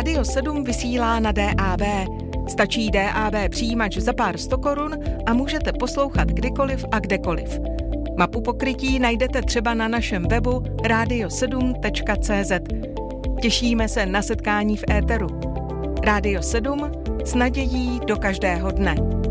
Rádio 7 vysílá na DAB. Stačí DAB přijímač za pár 100 korun a můžete poslouchat kdykoliv a kdekoliv. Mapu pokrytí najdete třeba na našem webu radio7.cz. Těšíme se na setkání v éteru. Rádio 7 s nadějí do každého dne.